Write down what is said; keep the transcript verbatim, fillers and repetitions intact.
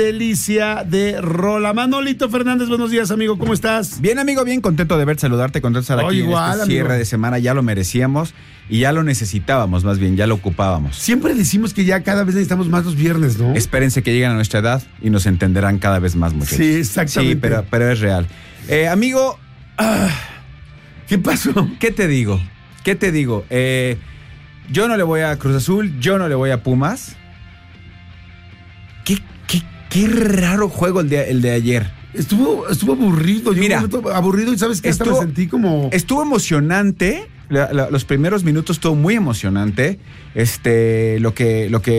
Delicia de rola. Manolito Fernández, buenos días, amigo, ¿cómo estás? Bien, amigo, bien contento de verte, saludarte, contento de estar aquí oh, igual, en este cierre amigo. de semana. Ya lo merecíamos y ya lo necesitábamos, más bien, ya lo ocupábamos. Siempre decimos que ya cada vez necesitamos más los viernes, ¿no? Espérense que lleguen a nuestra edad y nos entenderán cada vez más, muchachos. Sí, exactamente. Sí, pero, pero es real. Eh, amigo, ah, ¿qué pasó? ¿Qué te digo? ¿Qué te digo? Eh, yo no le voy a Cruz Azul, yo no le voy a Pumas. ¿Qué, qué, qué raro juego el de, el de ayer? Estuvo, estuvo aburrido. Mira, yo aburrido y sabes que hasta me sentí como... Estuvo emocionante. La, la, los primeros minutos estuvo muy emocionante. Este, lo que, lo que